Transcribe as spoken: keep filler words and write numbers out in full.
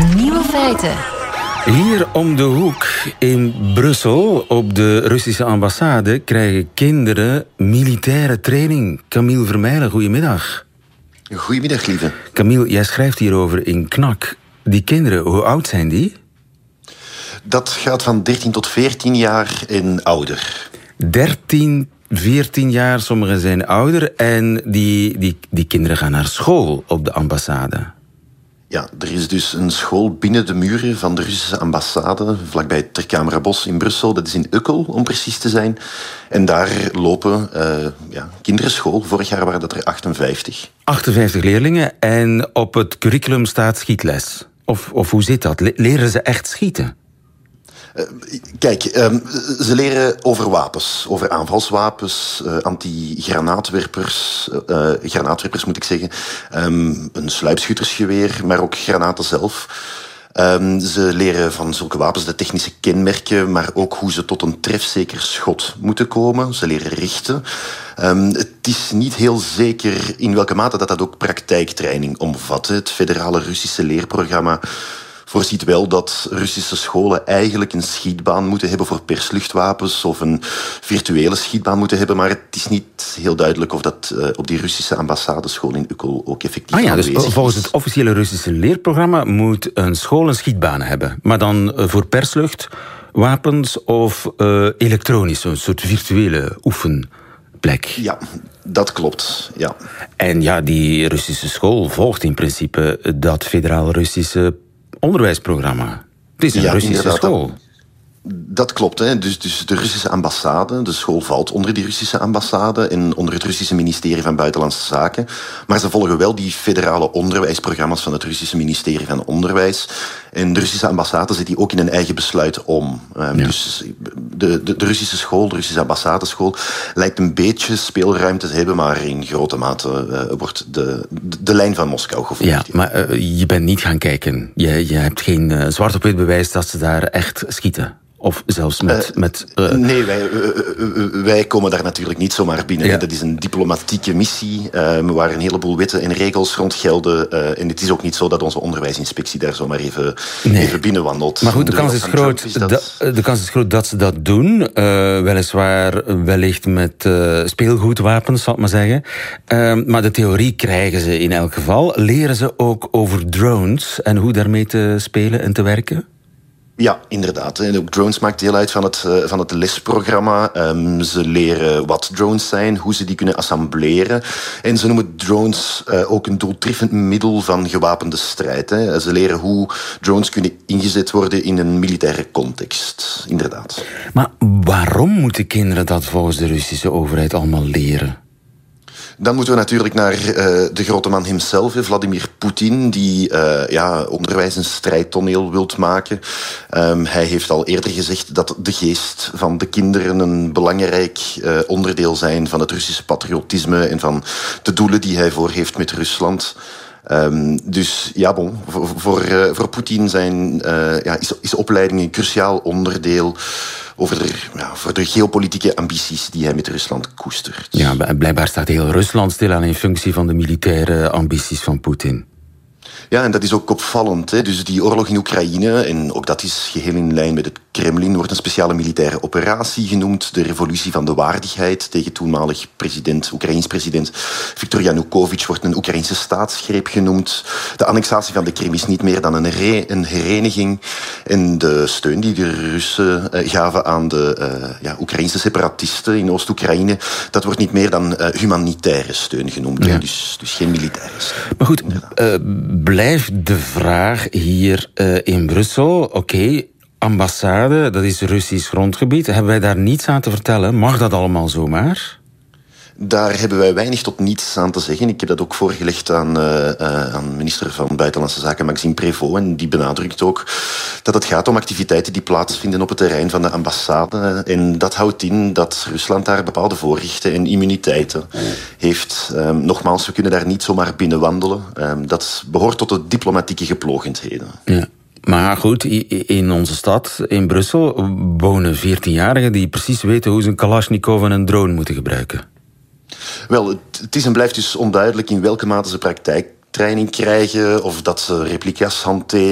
Nieuwe feiten. Hier om de hoek in Brussel, op de Russische ambassade, krijgen kinderen militaire training. Camille Vermeilen, goedemiddag. Goedemiddag, lieve. Camille, jij schrijft hierover in Knak. Die kinderen, hoe oud zijn die? Dat gaat van dertien tot veertien jaar en ouder. dertien, veertien jaar, sommigen zijn ouder. En die, die, die kinderen gaan naar school op de ambassade. Ja, er is dus een school binnen de muren van de Russische ambassade, vlakbij het Ter Kamerabos in Brussel. Dat is in Ukkel, om precies te zijn. En daar lopen uh, ja, kinderen school. Vorig jaar waren dat er achtenvijftig. achtenvijftig leerlingen en op het curriculum staat schietles. Of, of hoe zit dat? Leren ze echt schieten? Uh, kijk, um, ze leren over wapens, over aanvalswapens, uh, anti-granaatwerpers, uh, granaatwerpers moet ik zeggen, um, een sluipschuttersgeweer, maar ook granaten zelf. Um, ze leren van zulke wapens de technische kenmerken, maar ook hoe ze tot een trefzeker schot moeten komen. Ze leren richten. Um, het is niet heel zeker in welke mate dat dat ook praktijktraining omvat. Het federale Russische leerprogramma voorziet wel dat Russische scholen eigenlijk een schietbaan moeten hebben voor persluchtwapens of een virtuele schietbaan moeten hebben, maar het is niet heel duidelijk of dat uh, op die Russische ambassadeschool in Ukkel ook effectief ah ja, aanwezig dus is. Volgens het officiële Russische leerprogramma moet een school een schietbaan hebben, maar dan voor persluchtwapens of uh, elektronisch, een soort virtuele oefenplek. Ja, dat klopt, ja. En ja, die Russische school volgt in principe dat federaal Russische onderwijsprogramma. Het is een ja, Russische school. Dat, dat klopt. Hè. Dus, dus de Russische ambassade, de school valt onder die Russische ambassade en onder het Russische ministerie van Buitenlandse Zaken. Maar ze volgen wel die federale onderwijsprogramma's van het Russische ministerie van Onderwijs. En de Russische ambassade zet die ook in een eigen besluit om. Um, ja. Dus de, de, de Russische school, de Russische ambassadeschool, lijkt een beetje speelruimte te hebben, maar in grote mate uh, wordt de, de, de lijn van Moskou gevolgd. Ja, maar uh, je bent niet gaan kijken. Je, je hebt geen uh, zwart op wit bewijs dat ze daar echt schieten. Of zelfs met... Uh, met uh... Nee, wij, uh, uh, wij komen daar natuurlijk niet zomaar binnen. Ja. Dat is een diplomatieke missie, uh, waar een heleboel wetten en regels rond gelden. Uh, en het is ook niet zo dat onze onderwijsinspectie daar zomaar even, nee. even binnenwandelt. Maar goed, de kans is, groot, is dat... de, de kans is groot dat ze dat doen. Uh, weliswaar wellicht met uh, speelgoedwapens, zal ik maar zeggen. Uh, maar de theorie krijgen ze in elk geval. Leren ze ook over drones en hoe daarmee te spelen en te werken? Ja, inderdaad. En ook drones maakt deel uit van het, uh, van het lesprogramma. Um, ze leren wat drones zijn, hoe ze die kunnen assembleren. En ze noemen drones uh, ook een doeltreffend middel van gewapende strijd. Hè. Ze leren hoe drones kunnen ingezet worden in een militaire context. Inderdaad. Maar waarom moeten kinderen dat volgens de Russische overheid allemaal leren? Dan moeten we natuurlijk naar uh, de grote man hemzelf, Vladimir Poetin, die uh, ja, onderwijs een strijdtoneel wilt maken. Um, hij heeft al eerder gezegd dat de geest van de kinderen een belangrijk uh, onderdeel zijn van het Russische patriotisme en van de doelen die hij voor heeft met Rusland. Um, dus ja, bon, voor, voor, uh, voor Poetin zijn, uh, ja, is, is opleiding een cruciaal onderdeel over de, ja, voor de geopolitieke ambities die hij met Rusland koestert. Ja, blijkbaar staat heel Rusland stilaan in functie van de militaire ambities van Poetin. Ja, en dat is ook opvallend. Hè. Dus die oorlog in Oekraïne, en ook dat is geheel in lijn met het Kremlin, wordt een speciale militaire operatie genoemd. De revolutie van de waardigheid tegen toenmalig president, Oekraïns president Viktor Yanukovych wordt een Oekraïnse staatsgreep genoemd. De annexatie van de Krim is niet meer dan een, re- een hereniging. En de steun die de Russen uh, gaven aan de uh, ja, Oekraïnse separatisten in Oost-Oekraïne, dat wordt niet meer dan uh, humanitaire steun genoemd. Ja. Dus, dus geen militaire steun. Maar goed, uh, blijft de vraag hier uh, in Brussel, oké, okay, ambassade, dat is Russisch grondgebied. Hebben wij daar niets aan te vertellen? Mag dat allemaal zomaar? Daar hebben wij weinig tot niets aan te zeggen. Ik heb dat ook voorgelegd aan, uh, uh, aan minister van Buitenlandse Zaken Maxime Prévost. En die benadrukt ook dat het gaat om activiteiten die plaatsvinden op het terrein van de ambassade. En dat houdt in dat Rusland daar bepaalde voorrechten en immuniteiten heeft. Um, nogmaals, we kunnen daar niet zomaar binnenwandelen. Um, dat behoort tot de diplomatieke geplogendheden. Ja. Maar goed, in onze stad, in Brussel, wonen veertienjarigen die precies weten hoe ze een Kalashnikov en een drone moeten gebruiken. Wel, het, het is en blijft dus onduidelijk in welke mate ze praktijktraining krijgen of dat ze replica's hanteren.